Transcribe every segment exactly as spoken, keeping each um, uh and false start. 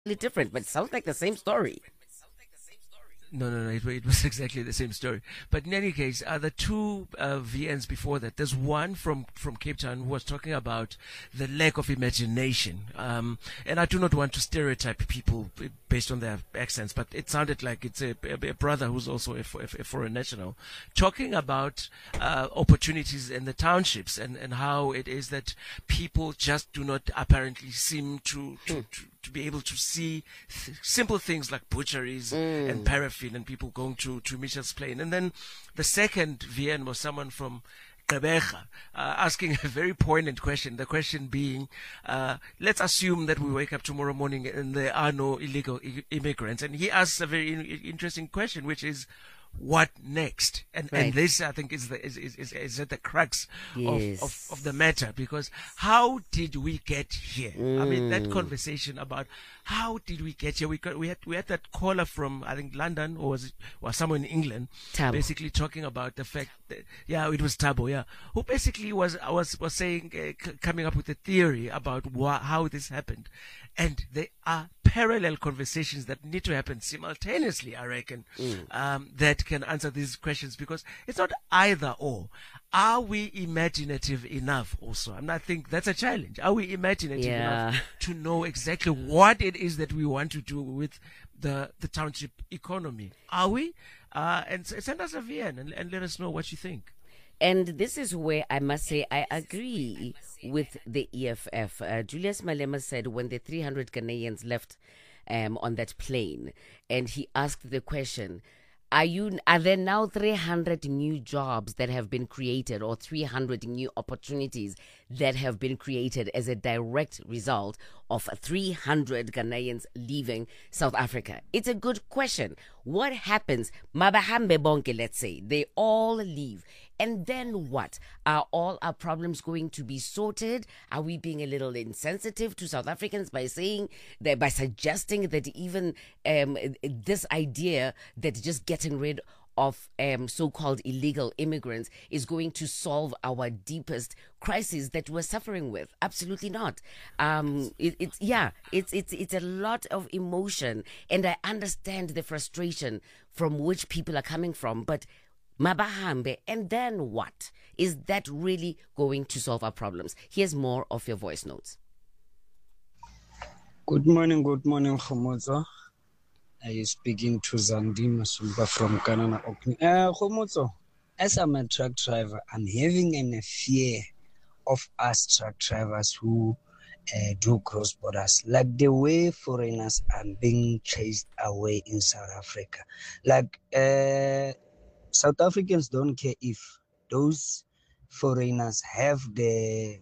different, but it sounds like the same story. No, no, no. It, it was exactly the same story. But in any case, uh, the two uh, V Ns before that, there's one from, from Cape Town who was talking about the lack of imagination. Um, and I do not want to stereotype people based on their accents, but it sounded like it's a, a, a brother who's also a, a, a foreign national talking about uh, opportunities in the townships and, and how it is that people just do not apparently seem to, to, to to be able to see th- simple things like butcheries mm. and paraffin and people going to, to Mitchell's Plain. And then the second V N was someone from Gqeberha, uh, asking a very poignant question. The question being, uh, let's assume that we wake up tomorrow morning and there are no illegal I- immigrants. And he asks a very in- interesting question, which is, what next? And right. and this, I think, is the is is, is, is at the crux yes. of, of, of the matter, because how did we get here? Mm. I mean, that conversation about how did we get here? We got, we had we had that caller from, I think, London, or was it or somewhere in England, Tabo. Basically talking about the fact that, yeah, it was Tabo, yeah, who basically was was was saying uh, c- coming up with a theory about wh- how this happened. And there are parallel conversations that need to happen simultaneously, I reckon, mm. um, that can answer these questions, because it's not either or. Are we imaginative enough also? And I think that's a challenge. Are we imaginative yeah. enough to know exactly what it is that we want to do with the, the township economy? Are we? Uh, and s- send us a V N and, and let us know what you think. And this is where I must say I agree with the E F F. Uh, Julius Malema said when the three hundred Ghanaians left um, on that plane, and he asked the question, Are you? Are there now three hundred new jobs that have been created, or three hundred new opportunities that have been created as a direct result of three hundred Ghanaians leaving South Africa? It's a good question. What happens? Mabahambe bonke, let's say, they all leave. And then what? Are all our problems going to be sorted? Are we being a little insensitive to South Africans by saying that, by suggesting that even um, this idea that just getting rid of um, so-called illegal immigrants is going to solve our deepest crisis that we're suffering with? Absolutely not. Um, it, it's yeah, it's it's it's a lot of emotion, and I understand the frustration from which people are coming from, but Mabahambe, and then what? Is that really going to solve our problems? Here's more of your voice notes. Good morning, good morning, Khomotso. Are you speaking to Zandi Masumba from Kanana Okni? Uh, Khomotso, as I'm a truck driver, I'm having a fear of us truck drivers who uh, do cross borders, like the way foreigners are being chased away in South Africa. Like, uh, South Africans don't care if those foreigners have the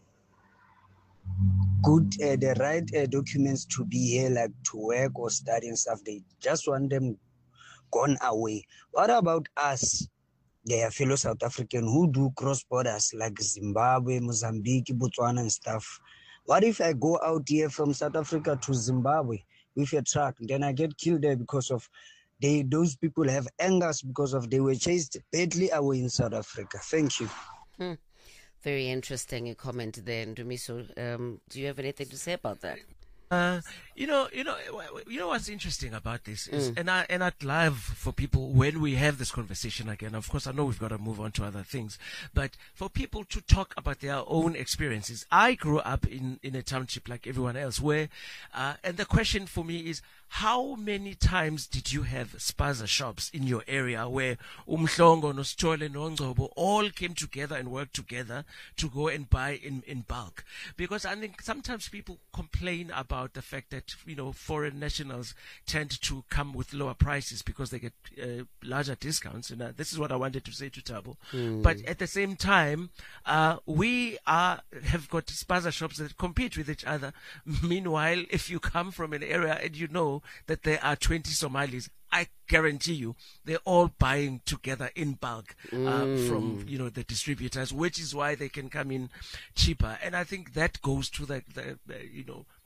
good, uh, the right uh, documents to be here, like to work or study and stuff. They just want them gone away. What about us, their fellow South African who do cross borders like Zimbabwe, Mozambique, Botswana and stuff? What if I go out here from South Africa to Zimbabwe with a truck, then I get killed there because of They, those people have angers because of they were chased badly away in South Africa. Thank you. Hmm. Very interesting comment there, Ndumiso. Um, do you have anything to say about that? Uh, you know, you know, you know what's interesting about this is, mm. and I and I'd love for people when we have this conversation again. Of course, I know we've got to move on to other things, but for people to talk about their own experiences. I grew up in in a township like everyone else, where, uh, and the question for me is, how many times did you have spaza shops in your area where Umhlongo, Nostole, Nongcobo all came together and worked together to go and buy in, in bulk? Because I think sometimes people complain about the fact that, you know, foreign nationals tend to come with lower prices because they get uh, larger discounts. And uh, this is what I wanted to say to Tabo. Mm. But at the same time, uh, we are, have got spaza shops that compete with each other. Meanwhile, if you come from an area and you know that there are twenty Somalis, I guarantee you they're all buying together in bulk uh, mm. from, you know, the distributors, which is why they can come in cheaper. And I think that goes to the, the, the you know,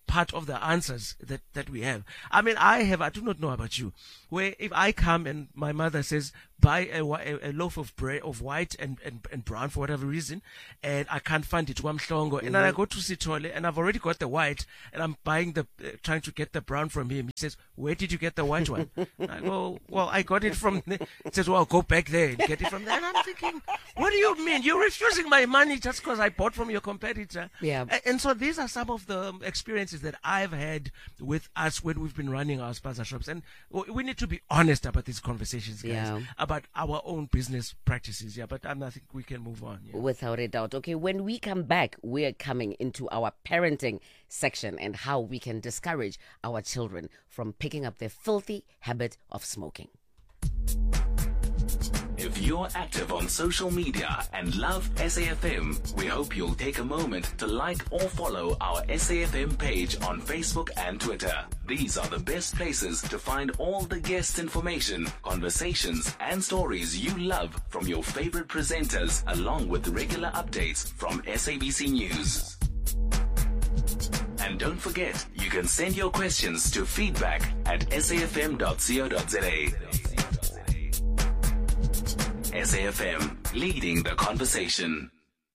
part of the answers that, that we have. I mean, I have, I do not know about you, where if I come and my mother says, buy a, a, a loaf of bread of white and, and, and brown for whatever reason, and I can't find it, mm-hmm. and then I go to Sithole and I've already got the white and I'm buying the, uh, trying to get the brown from him. He says, where did you get the white one? I go, well, I got it from, he says, well, go back there and get it from there. And I'm thinking, what do you mean? You're refusing my money just because I bought from your competitor. Yeah. And, and so these are some of the experiences that I've had with us when we've been running our spaza shops. And we need to be honest about these conversations, guys, yeah. about our own business practices. Yeah, but um, I think we can move on. Yeah. Without a doubt. Okay, when we come back, we're coming into our parenting section and how we can discourage our children from picking up their filthy habit of smoking. If you're active on social media and love S A F M, we hope you'll take a moment to like or follow our S A F M page on Facebook and Twitter. These are the best places to find all the guest information, conversations, and stories you love from your favorite presenters, along with regular updates from S A B C News. And don't forget, you can send your questions to feedback at s a f m dot co dot z a. S A F M, leading the conversation.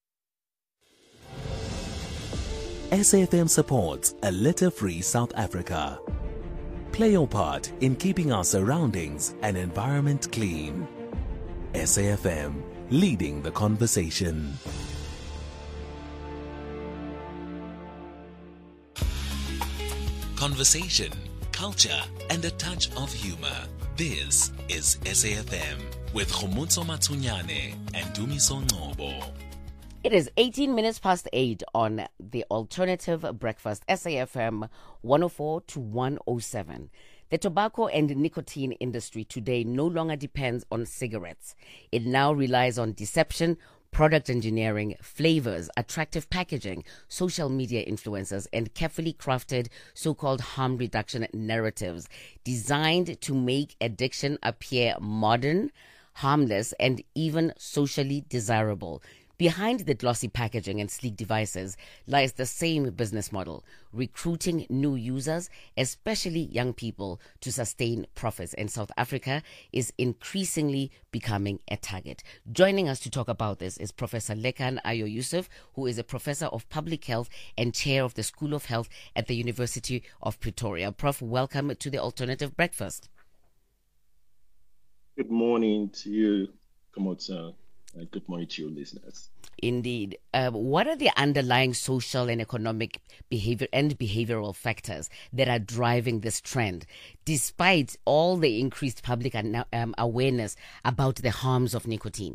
S A F M supports a litter-free South Africa. Play your part in keeping our surroundings and environment clean. S A F M, leading the conversation. Conversation, culture, and a touch of humor. This is S A F M with Khomotso Matsunyane and Dumiso Ngcobo. It is eighteen minutes past eight on the Alternative Breakfast, S A F M one oh four to one oh seven. The tobacco and nicotine industry today no longer depends on cigarettes. It now relies on deception, product engineering, flavors, attractive packaging, social media influencers, and carefully crafted so-called harm reduction narratives designed to make addiction appear modern, harmless, and even socially desirable. Behind the glossy packaging and sleek devices lies the same business model, recruiting new users, especially young people, to sustain profits. And South Africa is increasingly becoming a target. Joining us to talk about this is Professor Lekan Ayo Yusuf, who is a professor of public health and chair of the School of Health at the University of Pretoria. Prof, welcome to the Alternative Breakfast. Good morning to you, Khomotso. Uh, good morning to your listeners. Indeed. Uh, what are the underlying social and economic behavior and behavioral factors that are driving this trend, despite all the increased public um, awareness about the harms of nicotine?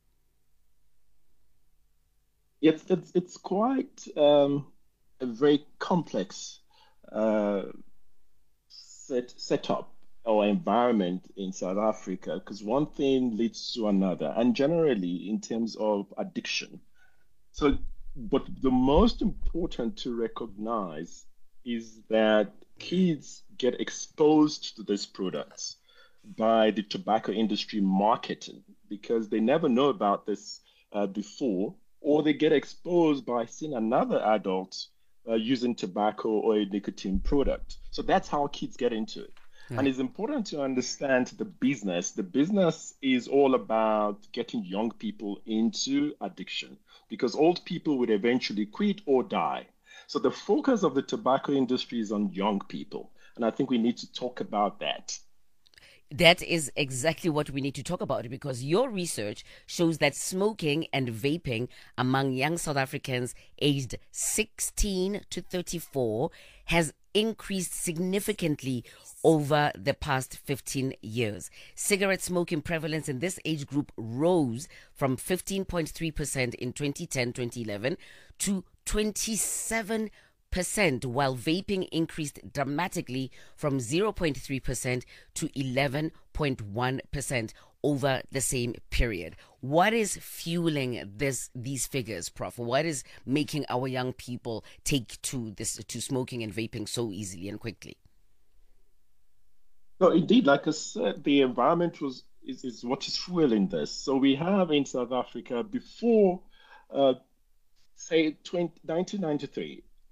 Yes, it's, it's quite um, a very complex uh, set setup or environment in South Africa, because one thing leads to another, and generally in terms of addiction. So, but the most important to recognize is that kids get exposed to these products by the tobacco industry marketing, because they never know about this uh, before, or they get exposed by seeing another adult uh, using tobacco or a nicotine product. So that's how kids get into it. Yeah. And it's important to understand the business. The business is all about getting young people into addiction, because old people would eventually quit or die. So the focus of the tobacco industry is on young people. And I think we need to talk about that. That is exactly what we need to talk about, because your research shows that smoking and vaping among young South Africans aged sixteen to thirty-four has increased significantly over the past fifteen years. Cigarette smoking prevalence in this age group rose from fifteen point three percent in twenty ten to twenty eleven to twenty-seven percent, while vaping increased dramatically from zero point three percent to eleven point one percent over the same period. What is fueling this these figures, Prof? What is making our young people take to this to smoking and vaping so easily and quickly? No, indeed, like I said, the environment was is, is what is fueling this. So we have in South Africa before, uh, say, nineteen ninety-three,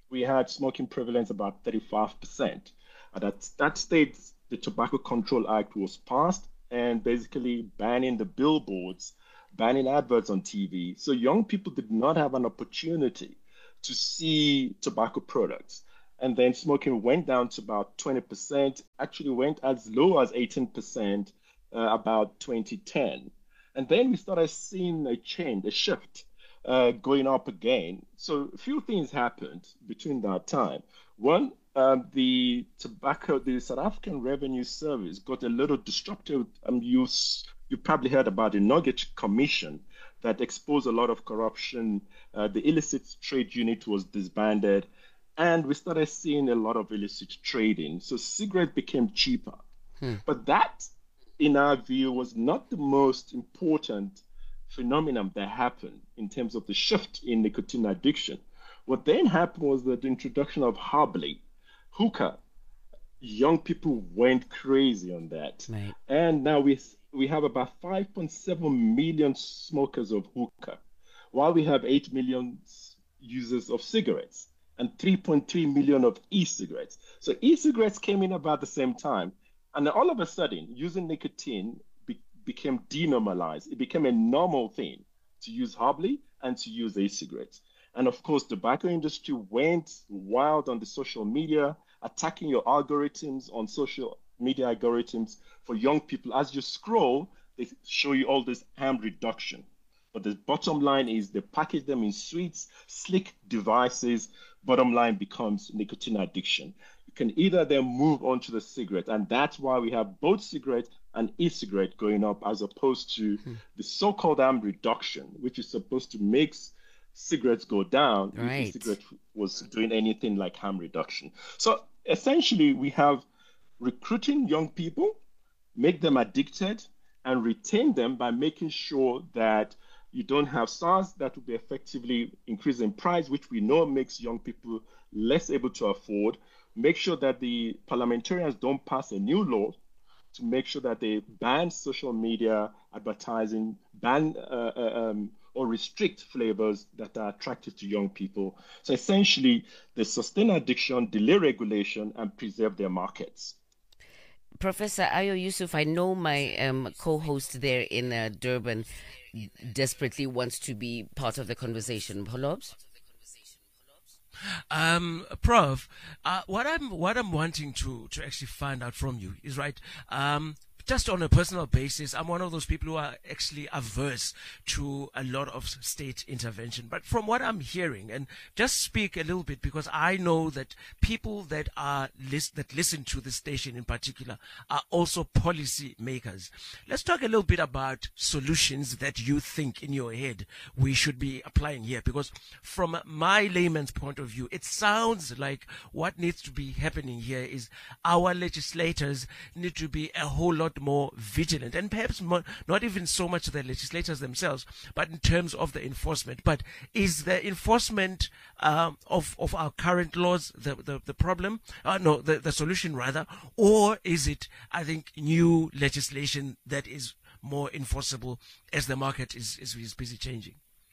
we had smoking prevalence about thirty-five percent. At that, that stage, the Tobacco Control Act was passed and basically banning the billboards, banning adverts on T V. So young people did not have an opportunity to see tobacco products. And then smoking went down to about twenty percent, actually went as low as eighteen percent uh, about twenty ten. And then we started seeing a change, a shift uh, going up again. So a few things happened between that time. One, um, the tobacco, the South African Revenue Service got a little disrupted. Um, you, you probably heard about the Nugget Commission that exposed a lot of corruption. Uh, the illicit trade unit was disbanded, and we started seeing a lot of illicit trading. So cigarettes became cheaper. Hmm. But that, in our view, was not the most important phenomenon that happened in terms of the shift in nicotine addiction. What then happened was that the introduction of Harbly, hookah. Young people went crazy on that. Right. And now we we have about five point seven million smokers of hookah, while we have eight million users of cigarettes and three point three million of e-cigarettes. So e-cigarettes came in about the same time. And then all of a sudden, using nicotine be- became denormalized. It became a normal thing to use Harbly and to use e-cigarettes. And of course, the tobacco industry went wild on the social media, attacking your algorithms on social media algorithms for young people. As you scroll, they show you all this harm reduction. But the bottom line is they package them in sweets, slick devices. Bottom line becomes nicotine addiction. You can either then move on to the cigarette, and that's why we have both cigarette and e-cigarette going up, as opposed to hmm. the so-called harm reduction, which is supposed to make cigarettes go down. Right. If e-cigarette was doing anything like harm reduction. So essentially, we have recruiting young people, make them addicted, and retain them by making sure that you don't have SARS that will be effectively increasing price, which we know makes young people less able to afford. Make sure that the parliamentarians don't pass a new law to make sure that they ban social media advertising, ban uh, um, or restrict flavors that are attractive to young people. So essentially, they sustain addiction, delay regulation, and preserve their markets. Professor Ayo Yusuf, I know my um, co-host there in uh, Durban desperately wants to be part of the conversation. Holobs? Um, Prof, uh, what I'm what I'm wanting to to actually find out from you is, right, um, just on a personal basis, I'm one of those people who are actually averse to a lot of state intervention. But from what I'm hearing, and just speak a little bit, because I know that people that are list, that listen to this station in particular are also policy makers. Let's talk a little bit about solutions that you think in your head we should be applying here, because from my layman's point of view, it sounds like what needs to be happening here is our legislators need to be a whole lot more vigilant, and perhaps more, not even so much the legislators themselves, but in terms of the enforcement. But is the enforcement um, of of our current laws the the, the problem? Uh, no, the, the solution rather, or is it, I think, new legislation that is more enforceable as the market is is, is busy changing?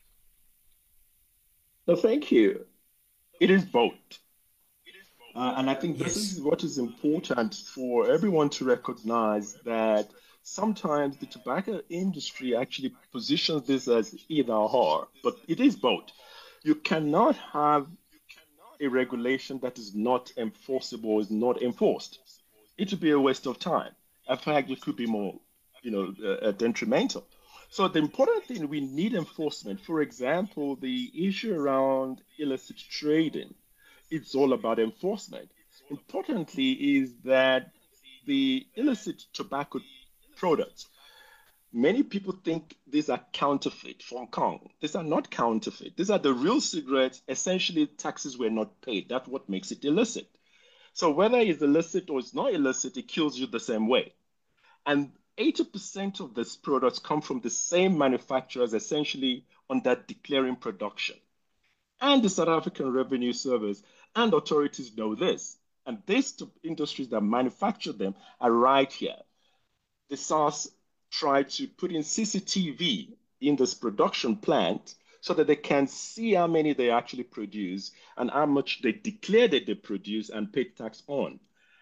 No, thank you. It is both. Uh, and I think this yes. is what is important for everyone to recognize, that sometimes the tobacco industry actually positions this as either or, but it is both. You cannot have a regulation that is not enforceable, is not enforced. It would be a waste of time. In fact, it could be more, you know, uh, detrimental. So the important thing, we need enforcement. For example, the issue around illicit trading. It's all about enforcement. Importantly is that the illicit tobacco products, many people think these are counterfeit from Kong. These are not counterfeit. These are the real cigarettes. Essentially, taxes were not paid. That's what makes it illicit. So whether it's illicit or it's not illicit, it kills you the same way. And eighty percent of these products come from the same manufacturers, essentially on that declaring production. And the South African Revenue Service and authorities know this. And these industries that manufacture them are right here. The SARS tried to put in C C T V in this production plant so that they can see how many they actually produce and how much they declare that they produce and pay tax on.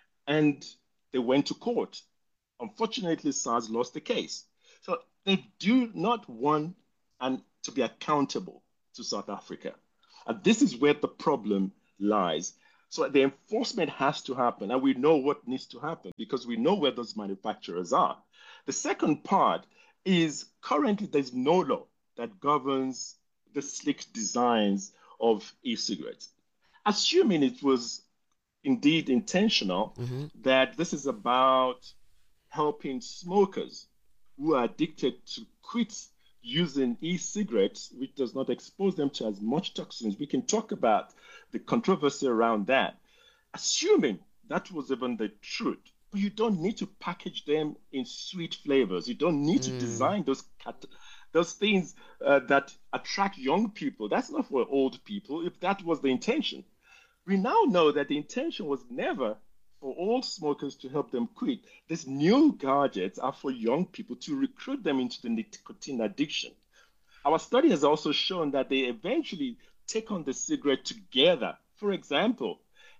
And they went to court. Unfortunately, SARS lost the case. So they do not want and to be accountable to South Africa. And this is where the problem lies. So the enforcement has to happen, and we know what needs to happen because we know where those manufacturers are. The second part is currently there's no law that governs the slick designs of e-cigarettes. Assuming it was indeed intentional, mm-hmm. that this is about helping smokers who are addicted to quit using e-cigarettes, which does not expose them to as much toxins. We can talk about the controversy around that. Assuming that was even the truth, but you don't need to package them in sweet flavors. You don't need mm. to design those cat- those things uh, that attract young people. That's not for old people, if that was the intention. We now know that the intention was never for old smokers to help them quit. These new gadgets are for young people to recruit them into the nicotine addiction. Our study has also shown that they eventually take on the cigarette together. For example,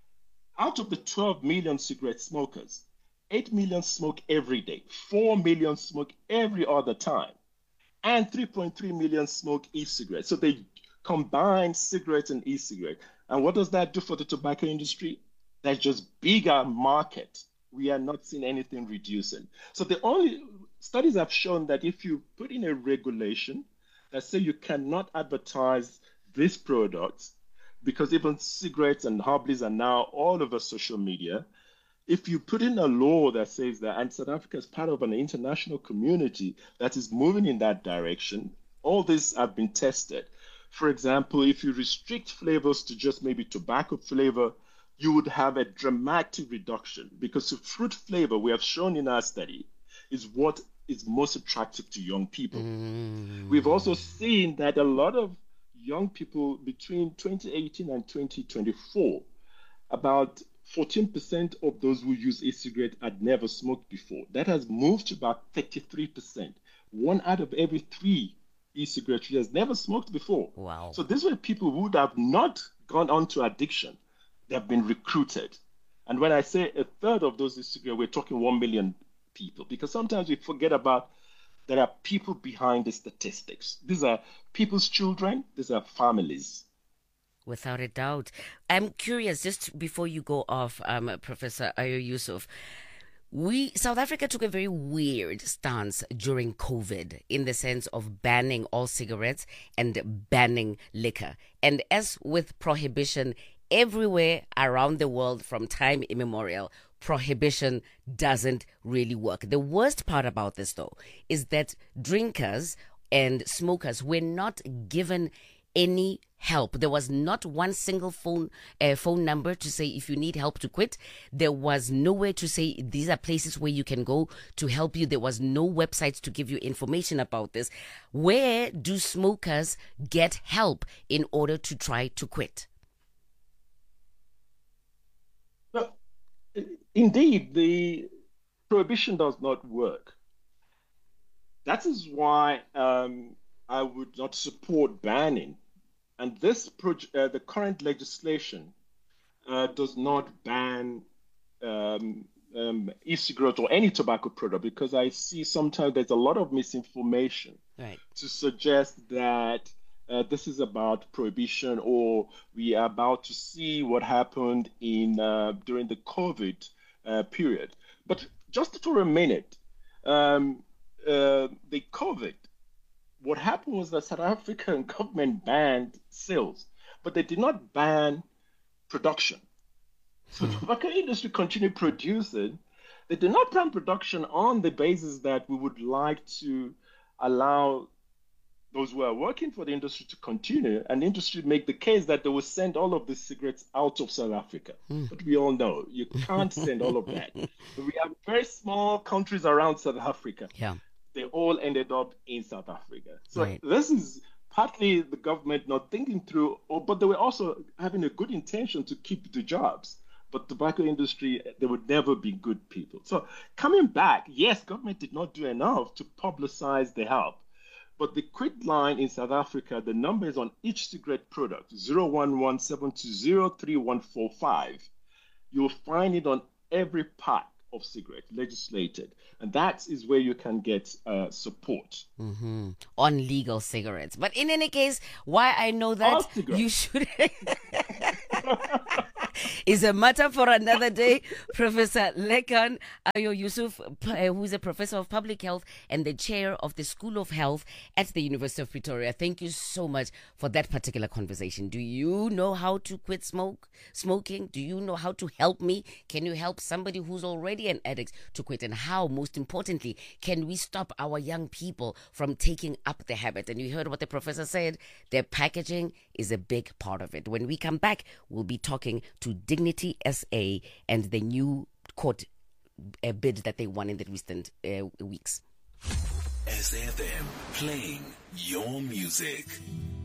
out of the twelve million cigarette smokers, eight million smoke every day, four million smoke every other time, and three point three million smoke e-cigarettes. So they combine cigarettes and e-cigarette. And what does that do for the tobacco industry? That's just bigger market. We are not seeing anything reducing. So the only studies have shown that if you put in a regulation that say you cannot advertise these products, because even cigarettes and hobbies are now all over social media, if you put in a law that says that, and South Africa is part of an international community that is moving in that direction, all these have been tested. For example, if you restrict flavors to just maybe tobacco flavor, you would have a dramatic reduction because the fruit flavor we have shown in our study is what is most attractive to young people. Mm. We've also seen that a lot of young people between twenty eighteen and twenty twenty-four, about fourteen percent of those who use e-cigarette had never smoked before. That has moved to about thirty-three percent. One out of every three e-cigarette has never smoked before. Wow. So these were people who would have not gone on to addiction. They have been recruited. And when I say a third of those e-cigarettes, we're talking one million people, because sometimes we forget about there are people behind the statistics. These are people's children. These are families. Without a doubt. I'm curious, just before you go off, um, Professor Ayo Yusuf, we, South Africa took a very weird stance during COVID in the sense of banning all cigarettes and banning liquor. And as with prohibition everywhere around the world from time immemorial, prohibition doesn't really work. The worst part about this, though, is that drinkers and smokers were not given any help. There was not one single phone uh, phone number to say if you need help to quit. There was nowhere to say these are places where you can go to help you. There was no websites to give you information about this. Where do smokers get help in order to try to quit? Well, indeed, the prohibition does not work. That is why um, I would not support banning. And this, proje- uh, the current legislation uh, does not ban um, um, e-cigarette or any tobacco product, because I see sometimes there's a lot of misinformation right. to suggest that uh, this is about prohibition, or we are about to see what happened in uh, during the COVID uh, period. But just for a minute, um, uh, the COVID, what happened was that South African government banned sales, but they did not ban production. So the tobacco industry continued producing. They did not ban production on the basis that we would like to allow those who are working for the industry to continue, and the industry make the case that they will send all of these cigarettes out of South Africa. Mm. But we all know you can't send all of that. But we have very small countries around South Africa. Yeah. They all ended up in South Africa. So right. this is partly the government not thinking through, or, but they were also having a good intention to keep the jobs. But the tobacco industry, they would never be good people. So coming back, yes, government did not do enough to publicize the help. But the quit line in South Africa, the number is on each cigarette product, zero one one seven two zero three one four five. You'll find it on every pack of cigarette legislated. And that is where you can get uh, support. Mm-hmm. On legal cigarettes. But in any case, why I know that you should... is a matter for another day. Professor Lekan Ayo Yusuf, who's a professor of public health and the chair of the School of Health at the University of Pretoria. Thank you so much for that particular conversation. Do you know how to quit smoke, smoking? Do you know how to help me? Can you help somebody who's already an addict to quit? And how, most importantly, can we stop our young people from taking up the habit? And you heard what the professor said. Their packaging is a big part of it. When we come back, we'll be talking to Dignity S A and the new court uh, bid that they won in the recent uh, weeks. S A F M, playing your music.